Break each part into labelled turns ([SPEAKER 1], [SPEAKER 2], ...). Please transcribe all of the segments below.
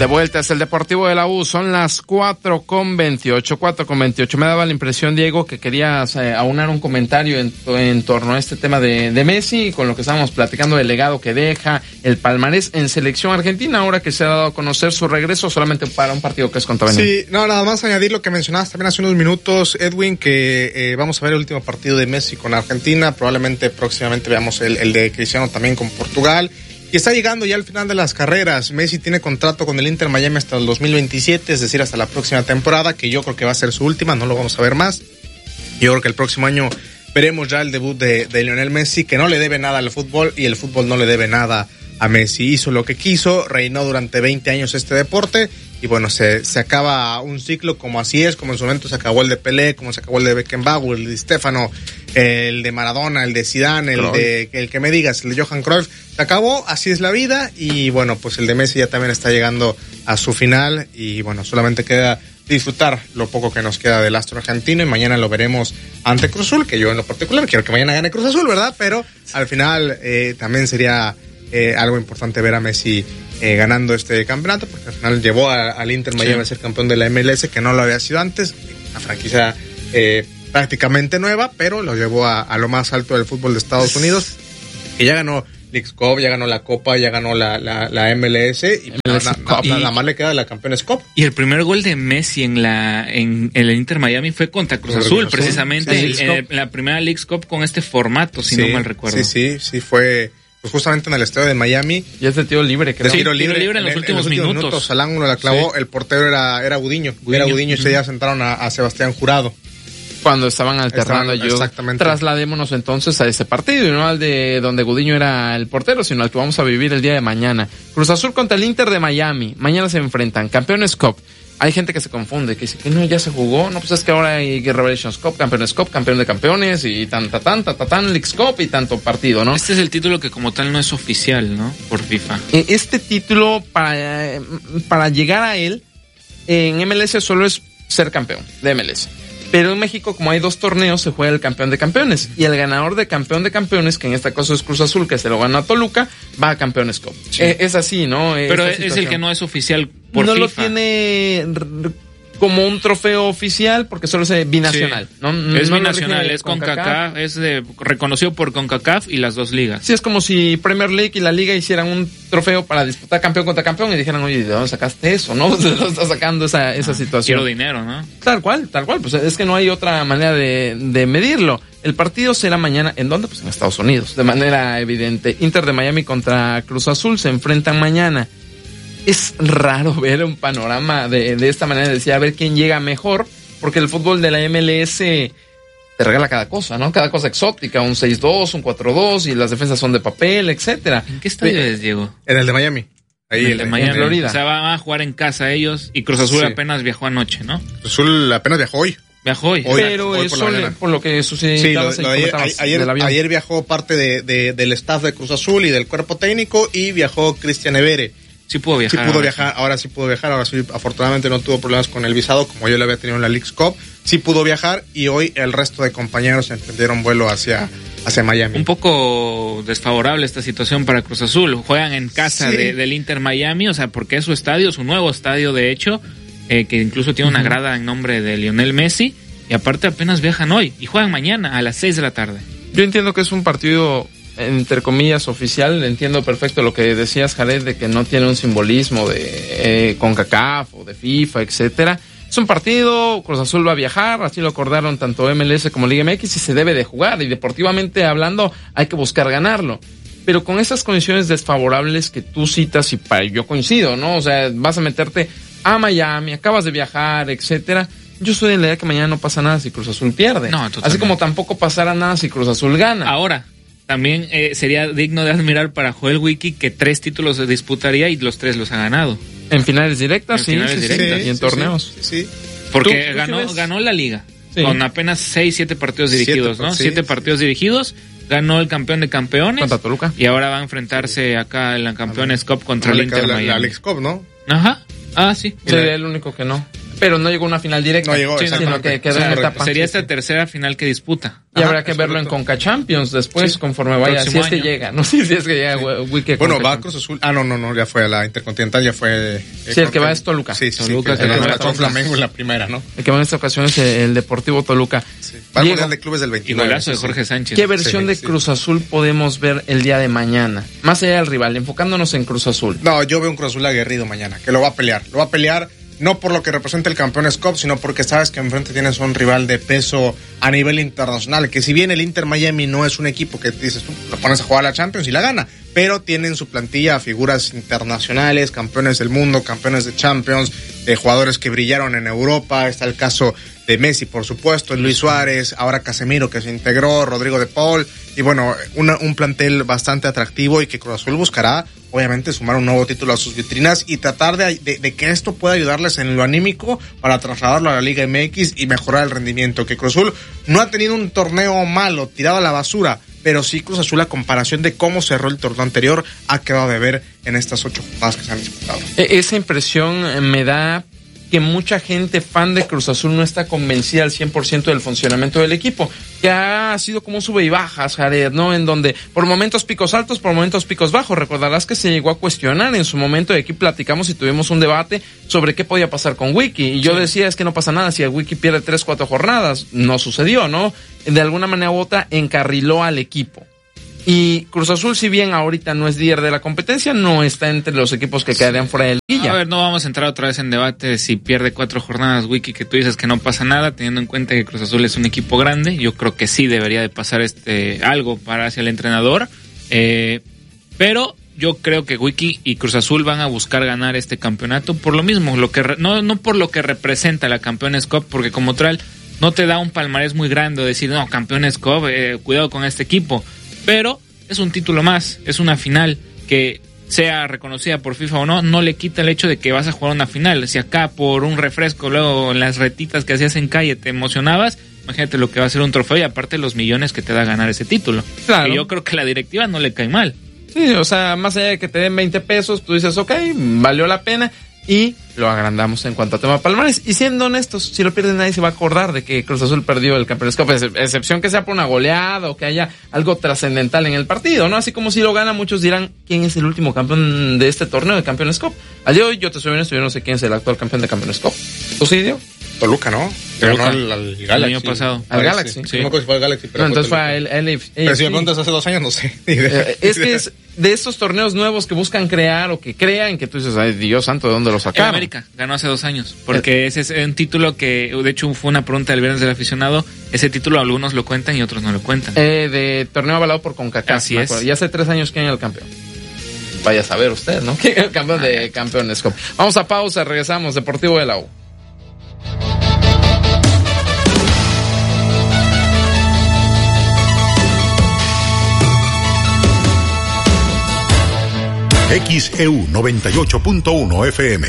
[SPEAKER 1] De vuelta es el Deportivo de la U, son las 4:28. Me daba la impresión, Diego, que querías aunar un comentario en torno a este tema de Messi, con lo que estábamos platicando del legado que deja, el palmarés en selección argentina, ahora que se ha dado a conocer su regreso solamente para un partido que es contra Venezuela.
[SPEAKER 2] Sí, no, nada más añadir lo que mencionabas también hace unos minutos, Edwin, que vamos a ver el último partido de Messi con Argentina, probablemente próximamente veamos el de Cristiano también con Portugal. Y está llegando ya al final de las carreras. Messi tiene contrato con el Inter Miami hasta el 2027, es decir, hasta la próxima temporada, que yo creo que va a ser su última, no lo vamos a ver más. Yo creo que el próximo año veremos ya el debut de Lionel Messi, que no le debe nada al fútbol y el fútbol no le debe nada a Messi. Hizo lo que quiso, reinó durante 20 años este deporte y bueno, se acaba un ciclo como así es, como en su momento se acabó el de Pelé, como se acabó el de Beckenbauer, el de Stéfano, el de Maradona, el de Zidane, el que me digas, el de Johan Cruyff. Se acabó, así es la vida y bueno, pues el de Messi ya también está llegando a su final y bueno, solamente queda disfrutar lo poco que nos queda del astro argentino y mañana lo veremos ante Cruz Azul, que yo en lo particular quiero que mañana gane Cruz Azul, ¿verdad? Pero al final también sería algo importante ver a Messi ganando este campeonato, porque al final llevó al Inter Miami a ser campeón de la MLS, que no lo había sido antes, una franquicia prácticamente nueva, pero lo llevó a lo más alto del fútbol de Estados Unidos, que ya ganó Leagues Cup, ya ganó la Copa, ya ganó la MLS y nada más le queda la Campeones Cup.
[SPEAKER 3] Y el primer gol de Messi en el Inter Miami fue contra Cruz Azul, precisamente, en la primera Leagues Cup con este formato, si no mal recuerdo. Sí,
[SPEAKER 2] fue pues justamente en el estadio de Miami.
[SPEAKER 1] Y es de tiro libre, creo.
[SPEAKER 3] Tiro libre en los últimos minutos.
[SPEAKER 2] Al ángulo la clavó, el portero era Gudiño. Era Gudiño y se ya sentaron a Sebastián Jurado.
[SPEAKER 1] Cuando estaban alternando ellos.
[SPEAKER 2] Exactamente.
[SPEAKER 1] Trasladémonos entonces a ese partido, y no al de donde Gudiño era el portero, sino al que vamos a vivir el día de mañana. Cruz Azul contra el Inter de Miami. Mañana se enfrentan. Campeones Cup. Hay gente que se confunde, que dice que no, ya se jugó. No, pues es que ahora hay Revelations Cup, Campeones Cup, Campeón de Campeones y tan, Leagues Cup y tanto partido, ¿no?
[SPEAKER 3] Este es el título que como tal no es oficial, ¿no? Por FIFA.
[SPEAKER 1] Este título, para llegar a él, en MLS solo es ser campeón de MLS. Pero en México, como hay 2 torneos, se juega el campeón de campeones. Y el ganador de campeón de campeones, que en este caso es Cruz Azul, que se lo gana a Toluca, va a Campeones Cup. Sí. Es así, ¿no?
[SPEAKER 3] Pero es el que no es oficial por
[SPEAKER 1] no
[SPEAKER 3] FIFA.
[SPEAKER 1] Lo tiene como un trofeo oficial porque solo es binacional.
[SPEAKER 3] Sí.
[SPEAKER 1] ¿No?
[SPEAKER 3] Es
[SPEAKER 1] no
[SPEAKER 3] binacional, es CONCACAF, es reconocido por CONCACAF y las 2 ligas.
[SPEAKER 1] Sí, es como si Premier League y la liga hicieran un trofeo para disputar campeón contra campeón y dijeran, oye, ¿de dónde sacaste eso? ¿No? Se lo está sacando esa situación.
[SPEAKER 3] Quiero dinero, ¿no?
[SPEAKER 1] Tal cual. Pues es que no hay otra manera de medirlo. El partido será mañana. ¿En dónde? Pues en Estados Unidos, de manera evidente. Inter de Miami contra Cruz Azul se enfrentan mañana. Es raro ver un panorama de esta manera, de decir, a ver quién llega mejor, porque el fútbol de la MLS te regala cada cosa, ¿no? Cada cosa exótica, un 6-2, un 4-2, y las defensas son de papel, etcétera.
[SPEAKER 3] ¿En qué estadio es, Diego?
[SPEAKER 2] En el de Miami.
[SPEAKER 3] Ahí el de Miami,
[SPEAKER 1] en Florida.
[SPEAKER 3] O sea, van a jugar en casa ellos, y Cruz Azul apenas viajó anoche, ¿no?
[SPEAKER 2] Cruz Azul apenas viajó hoy.
[SPEAKER 1] Pero
[SPEAKER 2] hoy
[SPEAKER 1] eso, por lo que sucedió.
[SPEAKER 2] Sí, ayer viajó parte del staff de Cruz Azul y del cuerpo técnico, y viajó Cristian Evere.
[SPEAKER 3] Sí pudo viajar.
[SPEAKER 2] Ahora sí afortunadamente no tuvo problemas con el visado, como yo lo había tenido en la Leagues Cup. Sí pudo viajar, y hoy el resto de compañeros emprendieron vuelo hacia Miami.
[SPEAKER 3] Un poco desfavorable esta situación para Cruz Azul. Juegan en casa del Inter Miami, o sea, porque es su estadio, su nuevo estadio de hecho, que incluso tiene una grada en nombre de Lionel Messi, y aparte apenas viajan hoy y juegan mañana a las 6 de la tarde.
[SPEAKER 1] Yo entiendo que es un partido, entre comillas, oficial. Entiendo perfecto lo que decías, Jared, de que no tiene un simbolismo de CONCACAF o de FIFA, etcétera. Es un partido, Cruz Azul va a viajar, así lo acordaron tanto MLS como Liga MX, y se debe de jugar, y deportivamente hablando hay que buscar ganarlo. Pero con esas condiciones desfavorables que tú citas, y yo coincido, ¿no? O sea, vas a meterte a Miami, acabas de viajar, etcétera. Yo soy de la idea que mañana no pasa nada si Cruz Azul pierde.
[SPEAKER 3] No, totalmente.
[SPEAKER 1] Así como tampoco pasará nada si Cruz Azul gana.
[SPEAKER 3] Ahora, también sería digno de admirar para Joel Wiki, que 3 títulos se disputaría y los 3 los ha ganado.
[SPEAKER 1] En finales directas,
[SPEAKER 3] sí,
[SPEAKER 1] y en torneos.
[SPEAKER 2] Sí.
[SPEAKER 3] Porque ganó la liga, con apenas 6-7 partidos dirigidos, ¿no? 7 partidos dirigidos, ganó el campeón de campeones.
[SPEAKER 1] Contra Toluca.
[SPEAKER 3] Y ahora va a enfrentarse acá en la Campeones Cup contra el Inter Miami.
[SPEAKER 2] La Leagues Cup, ¿no?
[SPEAKER 3] Ajá. Ah, sí.
[SPEAKER 1] Sería el único que no. pero no llegó a una final directa.
[SPEAKER 2] No llegó,
[SPEAKER 1] sino que quedó en etapa.
[SPEAKER 3] Sería esta tercera final que disputa.
[SPEAKER 1] Y habrá que verlo en Conca Champions después, conforme vaya, si es que llega. No sé si es que llega Wiki.
[SPEAKER 2] Bueno, va a Cruz Azul. No, ya fue a la Intercontinental, ya fue.
[SPEAKER 1] Sí, el que va es Toluca.
[SPEAKER 2] Sí,
[SPEAKER 1] Toluca,
[SPEAKER 2] que va con Flamengo en la primera, ¿no?
[SPEAKER 1] El que va en esta ocasión es el Deportivo Toluca.
[SPEAKER 2] Sí. Va al Mundial de Clubes del 29.
[SPEAKER 3] Y golazo de Jorge Sánchez.
[SPEAKER 1] ¿Qué versión de Cruz Azul podemos ver el día de mañana? Más allá del rival, enfocándonos en Cruz Azul.
[SPEAKER 2] No, yo veo un Cruz Azul aguerrido mañana, que lo va a pelear. Lo va a pelear no por lo que representa el Campeones Cup, sino porque sabes que enfrente tienes un rival de peso a nivel internacional, que si bien el Inter Miami no es un equipo que dices tú, lo pones a jugar a la Champions y la gana, pero tienen su plantilla figuras internacionales, campeones del mundo, campeones de Champions, jugadores que brillaron en Europa. Está el caso de Messi, por supuesto, Luis Suárez, ahora Casemiro que se integró, Rodrigo de Paul, y bueno, un plantel bastante atractivo, y que Cruz Azul buscará obviamente sumar un nuevo título a sus vitrinas y tratar de que esto pueda ayudarles en lo anímico para trasladarlo a la Liga MX y mejorar el rendimiento. Que Cruz Azul no ha tenido un torneo malo, tirado a la basura, pero sí Cruz Azul, a comparación de cómo cerró el torneo anterior, ha quedado de ver en estas 8 jornadas que se han disputado.
[SPEAKER 1] Esa impresión me da que mucha gente fan de Cruz Azul no está convencida al 100% del funcionamiento del equipo, que ha sido como sube y bajas, Jared, ¿no? En donde por momentos picos altos, por momentos picos bajos. Recordarás que se llegó a cuestionar en su momento, y aquí platicamos y tuvimos un debate sobre qué podía pasar con Wiki, y yo decía, es que no pasa nada si el Wiki pierde 3-4 jornadas. No sucedió, ¿no? De alguna manera u otra encarriló al equipo. Y Cruz Azul, si bien ahorita no es líder de la competencia, no está entre los equipos que quedarían fuera de liguilla.
[SPEAKER 3] A ver, no vamos a entrar otra vez en debate de si pierde 4 jornadas Wiki, que tú dices que no pasa nada, teniendo en cuenta que Cruz Azul es un equipo grande. Yo creo que sí debería de pasar algo para hacia el entrenador, pero yo creo que Wiki y Cruz Azul van a buscar ganar este campeonato por lo mismo, no por lo que representa la Campeones Cup, porque como tal no te da un palmarés muy grande decir, no, Campeones Cup, cuidado con este equipo. Pero es un título más, es una final que sea reconocida por FIFA o no, no le quita el hecho de que vas a jugar una final. Si acá por un refresco, luego en las retitas que hacías en calle te emocionabas, imagínate lo que va a ser un trofeo, y aparte los millones que te da ganar ese título.
[SPEAKER 1] Claro.
[SPEAKER 3] Y yo creo que la directiva no le cae mal.
[SPEAKER 1] Sí, o sea, más allá de que te den 20 pesos, tú dices, ok, valió la pena, y lo agrandamos en cuanto a tema palmares. Y siendo honestos, si lo pierden nadie se va a acordar de que Cruz Azul perdió el Campeones Cup, excepción que sea por una goleada o que haya algo trascendental en el partido, ¿no? Así como si lo gana, muchos dirán, ¿quién es el último campeón de este torneo de Campeones Cup? Al día de hoy, yo te soy honesto, yo no sé quién es el actual campeón de Campeones Cup. ¿Tú sí, Diego?
[SPEAKER 2] Toluca, ¿no?
[SPEAKER 3] Toluca.
[SPEAKER 2] Ganó al Galaxy.
[SPEAKER 3] El año pasado.
[SPEAKER 1] Al Galaxy.
[SPEAKER 2] Sí. No me acuerdo si fue al Galaxy, pero
[SPEAKER 1] no, entonces fue
[SPEAKER 2] a
[SPEAKER 1] el
[SPEAKER 2] Pero si me preguntas hace 2 años, no sé.
[SPEAKER 1] Es que es de estos torneos nuevos que buscan crear o que crean, que tú dices, ay, Dios santo, ¿de dónde lo sacaron?
[SPEAKER 3] En América ganó hace 2 años, porque ese es un título que, de hecho, fue una pregunta del viernes del aficionado. Ese título algunos lo cuentan y otros no lo cuentan.
[SPEAKER 1] De torneo avalado por CONCACAF.
[SPEAKER 3] Así es.
[SPEAKER 1] Y hace 3 años, ¿quién era el campeón? Vaya a saber usted, ¿no? ¿Quién era el campeón de Campeones Cup? Vamos a pausa, regresamos. Deportivo de la U.
[SPEAKER 4] XEU 98.1 FM.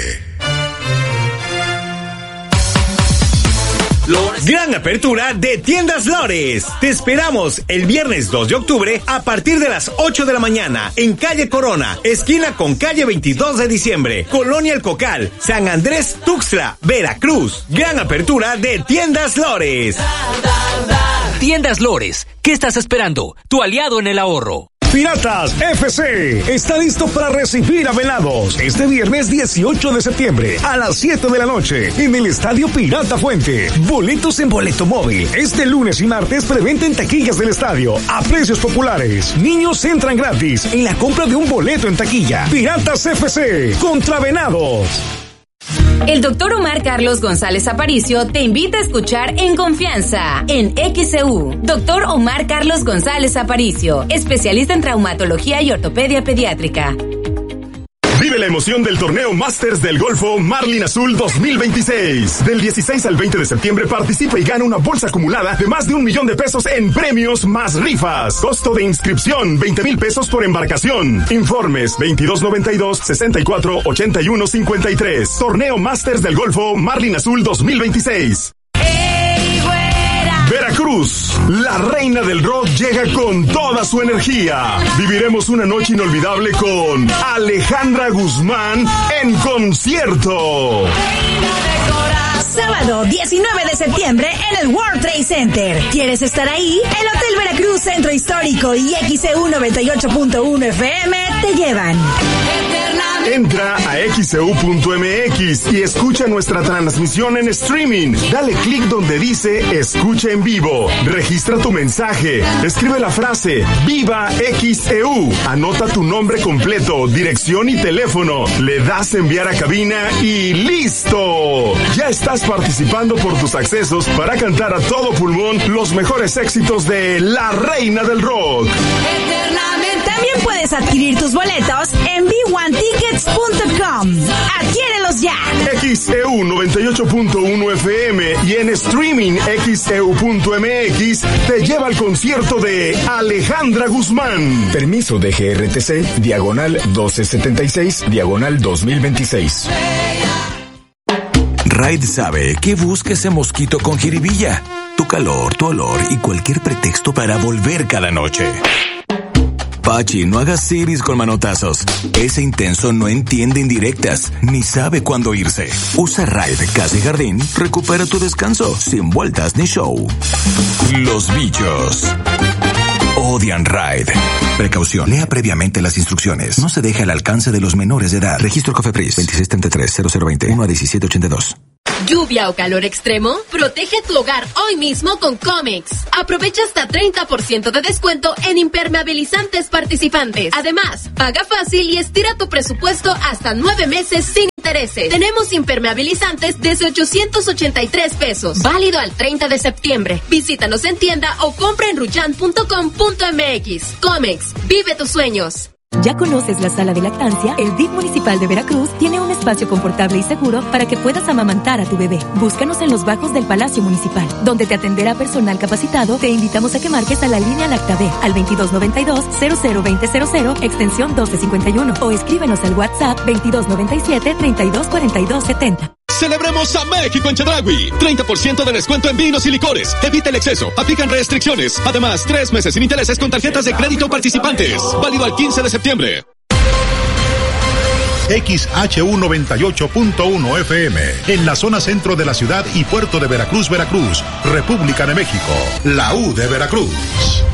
[SPEAKER 5] Gran apertura de Tiendas Lores. Te esperamos el viernes 2 de octubre a partir de las 8 de la mañana en calle Corona, esquina con calle 22 de diciembre, Colonia El Cocal, San Andrés Tuxtla, Veracruz. Gran apertura de Tiendas Lores.
[SPEAKER 6] Tiendas Lores, ¿qué estás esperando? Tu aliado en el ahorro.
[SPEAKER 7] Piratas FC está listo para recibir a Venados este viernes 18 de septiembre a las 7 de la noche en el Estadio Pirata Fuente. Boletos en Boleto Móvil. Este lunes y martes preventa en taquillas del estadio a precios populares. Niños entran gratis en la compra de un boleto en taquilla. Piratas FC contra Venados.
[SPEAKER 8] El doctor Omar Carlos González Aparicio te invita a escuchar En Confianza en XEU. Doctor Omar Carlos González Aparicio, especialista en traumatología y ortopedia pediátrica.
[SPEAKER 7] Vive la emoción del torneo Masters del Golfo Marlin Azul 2026. Del 16 al 20 de septiembre participa y gana una bolsa acumulada de más de $1 millón en premios más rifas. Costo de inscripción, 20,000 pesos por embarcación. Informes, 2292-648153. Torneo Masters del Golfo Marlin Azul 2026. Veracruz, la reina del rock llega con toda su energía. Viviremos una noche inolvidable con Alejandra Guzmán en concierto.
[SPEAKER 9] Sábado 19 de septiembre en el World Trade Center. ¿Quieres estar ahí? El Hotel Veracruz Centro Histórico y XEU 98.1 FM te llevan.
[SPEAKER 10] Entra a xeu.mx y escucha nuestra transmisión en streaming. Dale clic donde dice Escucha en vivo. Registra tu mensaje. Escribe la frase Viva XEU. Anota tu nombre completo, dirección y teléfono. Le das enviar a cabina y ¡listo! Ya estás participando por tus accesos para cantar a todo pulmón los mejores éxitos de La Reina del Rock.
[SPEAKER 9] También puedes adquirir tus boletos en b1tickets.com. ¡Adquiérelos ya!
[SPEAKER 10] XEU 98.1 FM y en streaming xeu.mx te lleva al concierto de Alejandra Guzmán.
[SPEAKER 7] Permiso de GRTC, diagonal 1276, diagonal 2026.
[SPEAKER 11] Raid sabe que busca ese mosquito con jiribilla, tu calor, tu olor y cualquier pretexto para volver cada noche. Pachi, no hagas ciris con manotazos. Ese intenso no entiende indirectas, ni sabe cuándo irse. Usa Raid Casa y Jardín, recupera tu descanso, sin vueltas ni show. Los bichos odian Raid. Precaución, lea previamente las instrucciones. No se deje al alcance de los menores de edad. Registro Cofepris 2633-0020 1-1782.
[SPEAKER 12] ¿Lluvia o calor extremo? Protege tu hogar hoy mismo con Comex. Aprovecha hasta 30% de descuento en impermeabilizantes participantes. Además, paga fácil y estira tu presupuesto hasta 9 meses sin intereses. Tenemos impermeabilizantes desde 883 pesos. Válido al 30 de septiembre. Visítanos en tienda o compra en ruchan.com.mx. Comex, vive tus sueños.
[SPEAKER 13] ¿Ya conoces la sala de lactancia? El DIF municipal de Veracruz tiene un espacio confortable y seguro para que puedas amamantar a tu bebé. Búscanos en los bajos del Palacio Municipal, donde te atenderá personal capacitado. Te invitamos a que marques a la línea Lactabe al 2292-002000, extensión 1251, o escríbenos al WhatsApp 2297-324270.
[SPEAKER 14] Celebremos a México en Chedraui. 30% de descuento en vinos y licores. Evita el exceso. Aplican restricciones. Además, 3 meses sin intereses con tarjetas de crédito participantes. Válido al 15 de septiembre.
[SPEAKER 4] XHU 98.1 FM, en la zona centro de la ciudad y puerto de Veracruz, Veracruz, República de México, la U de Veracruz.